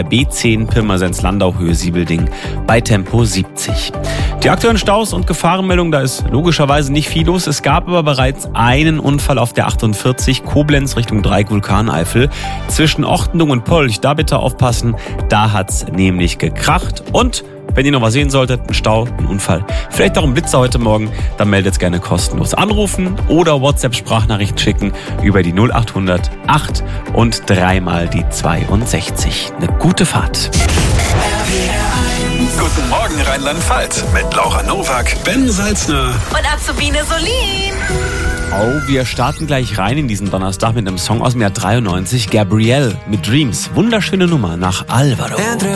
B10 Pirmasens-Landau Höhe Siebelding bei Tempo 70. Die aktuellen Staus und Gefahrenmeldungen, da ist logischerweise nicht viel los. Es gab aber bereits einen Unfall auf der 48 Koblenz Richtung Dreieck Vulkaneifel. Zwischen Ortendung und Polch, da bitte aufpassen, da hat's nämlich gekracht. Und wenn ihr noch was sehen solltet, ein Stau, ein Unfall, vielleicht auch ein Blitzer heute Morgen, dann meldet gerne kostenlos. Anrufen oder WhatsApp-Sprachnachricht schicken über die 0800 8 und 3 mal die 62. Eine gute Fahrt. Guten Morgen Rheinland-Pfalz mit Laura Nowak, Ben Salzner und Azubine Solin. Oh, wir starten gleich rein in diesen Donnerstag mit einem Song aus dem Jahr 93, Gabrielle mit Dreams. Wunderschöne Nummer nach Alvaro.